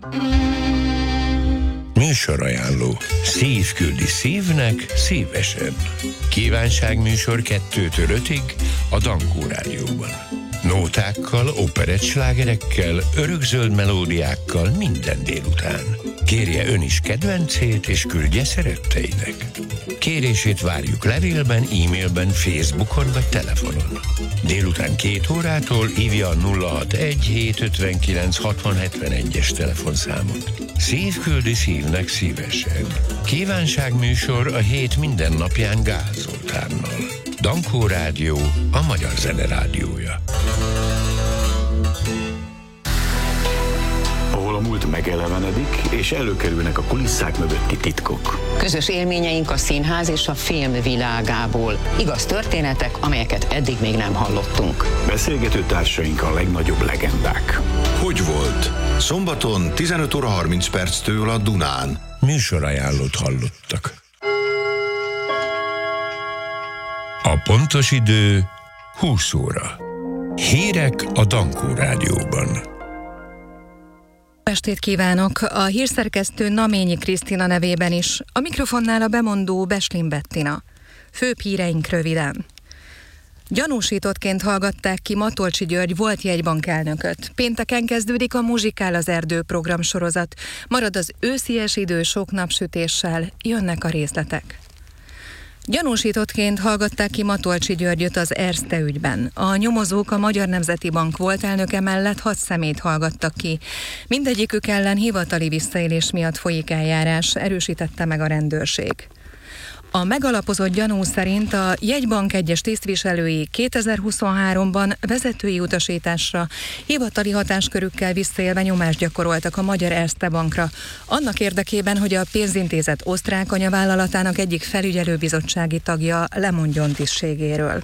Műsorajánló. Szív küldi szívnek szívesen. Kívánságműsor 2-től 5-ig a Dankó Rádióban. Nótákkal, operettslágerekkel, örökzöld melódiákkal minden délután. Kérje ön is kedvencét, és küldje szeretteinek. Kérését várjuk levélben, e-mailben, Facebookon vagy telefonon. Délután 2 órától hívja a 061 759 6071-es telefonszámot. Szív küldi szívnek szívesen. Kívánságműsor a hét minden napján Gál Zoltánnal. Dankó Rádió, a magyar zene rádiója. Ahol a múlt megelevenedik, és előkerülnek a kulisszák mögötti titkok. Közös élményeink a színház és a film világából. Igaz történetek, amelyeket eddig még nem hallottunk. Beszélgető társaink a legnagyobb legendák. Hogy volt? Szombaton 15 óra 30 perctől a Dunán. Műsorajánlót hallottak. A pontos idő 20 óra. Hírek a Dankó Rádióban. Estét kívánok! A hírszerkesztő Naményi Krisztina nevében is. A mikrofonnál a bemondó Beslin Bettina. Főbb híreink röviden. Gyanúsítottként hallgatták ki Matolcsy György volt jegybankelnököt. Pénteken kezdődik a Muzsikál az erdő programsorozat. Marad az őszies idő sok napsütéssel, jönnek a részletek. Gyanúsítottként hallgatták ki Matolcsy Györgyöt az Erste ügyben. A nyomozók a Magyar Nemzeti Bank volt elnöke mellett 6 személyt hallgattak ki. Mindegyikük ellen hivatali visszaélés miatt folyik eljárás, erősítette meg a rendőrség. A megalapozott gyanú szerint a jegybank egyes tisztviselői 2023-ban vezetői utasításra hivatali hatáskörükkel visszaélve nyomást gyakoroltak a Magyar Erste Bankra, annak érdekében, hogy a pénzintézet osztrák anyavállalatának egyik felügyelőbizottsági tagja lemondjon tisztségéről.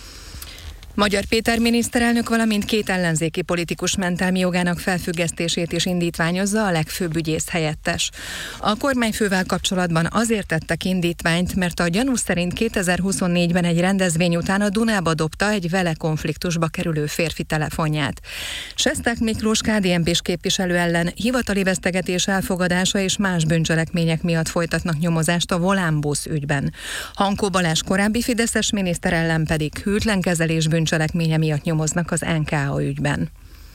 Magyar Péter miniszterelnök, valamint 2 ellenzéki politikus mentelmi jogának felfüggesztését is indítványozza a legfőbb ügyész helyettes. A kormányfővel kapcsolatban azért tettek indítványt, mert a gyanú szerint 2024-ben egy rendezvény után a Dunába dobta egy vele konfliktusba kerülő férfi telefonját. Sesták Miklós KDNP-s képviselő ellen hivatali vesztegetés elfogadása és más bűncselekmények miatt folytatnak nyomozást a Volánbusz ügyben. Hankó Balázs korábbi fideszes miniszter ellen pedig hűtlenkezelés bűncselekménye miatt nyomoznak az NKA ügyben.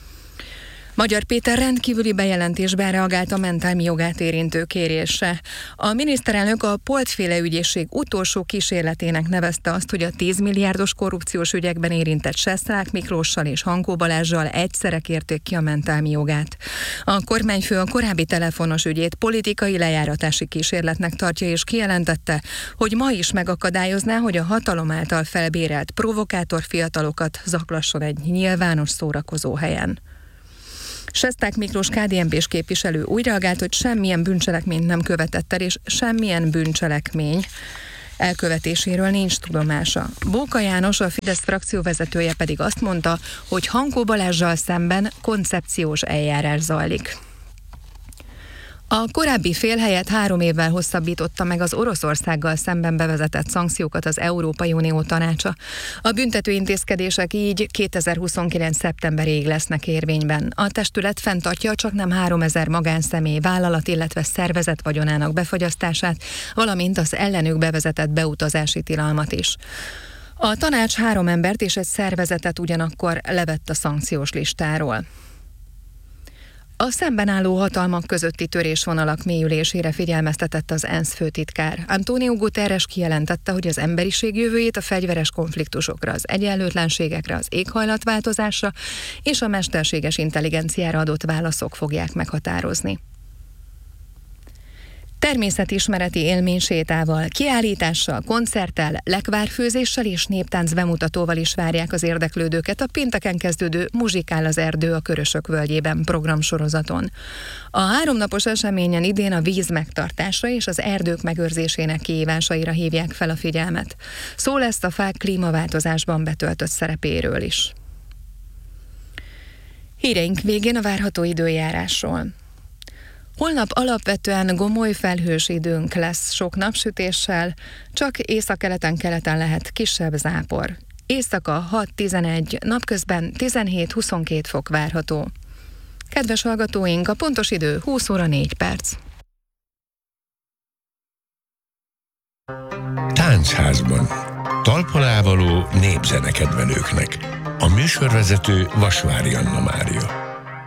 Magyar Péter rendkívüli bejelentésben reagált a mentelmi jogát érintő kérésre. A miniszterelnök a Polt-féle ügyészség utolsó kísérletének nevezte azt, hogy a 10 milliárdos korrupciós ügyekben érintett Sesták Miklóssal és Hankó Balázssal egyszerre kérték ki a mentelmi jogát. A kormányfő a korábbi telefonos ügyét politikai lejáratási kísérletnek tartja, és kijelentette, hogy ma is megakadályozná, hogy a hatalom által felbérelt provokátor fiatalokat zaklasson egy nyilvános szórakozó helyen. Sesták Miklós KDNP-s képviselő úgy reagált, hogy semmilyen bűncselekményt nem követett el, és semmilyen bűncselekmény elkövetéséről nincs tudomása. Bóka János, a Fidesz frakcióvezetője pedig azt mondta, hogy Hankó Balázssal szemben koncepciós eljárás zajlik. A korábbi fél helyett 3 évvel hosszabbította meg az Oroszországgal szemben bevezetett szankciókat az Európai Unió tanácsa. A büntető intézkedések így 2029. szeptemberig lesznek érvényben. A testület fenntartja csaknem 3000 magánszemély, vállalat, illetve szervezet vagyonának befagyasztását, valamint az ellenük bevezetett beutazási tilalmat is. A tanács 3 embert és egy szervezetet ugyanakkor levett a szankciós listáról. A szemben álló hatalmak közötti törésvonalak mélyülésére figyelmeztetett az ENSZ főtitkár. António Guterres kijelentette, hogy az emberiség jövőjét a fegyveres konfliktusokra, az egyenlőtlenségekre, az éghajlatváltozásra és a mesterséges intelligenciára adott válaszok fogják meghatározni. Természetismereti élménysétával, kiállítással, koncerttel, lekvárfőzéssel és néptánc bemutatóval is várják az érdeklődőket a pénteken kezdődő Muzsikál az erdő a Körösök völgyében programsorozaton. A 3 napos eseményen idén a víz megtartásra és az erdők megőrzésének kihívásaira hívják fel a figyelmet. Szó lesz a fák klímaváltozásban betöltött szerepéről is. Híreink végén a várható időjárásról. Holnap alapvetően gomoly felhős időnk lesz sok napsütéssel, csak északkeleten-keleten lehet kisebb zápor. Éjszaka 6-11, napközben 17-22 fok várható. Kedves hallgatóink, a pontos idő 20 óra 4 perc. Táncházban. Talpalávaló népzenekedvelőknek. A műsorvezető Vasvári Anna Mária.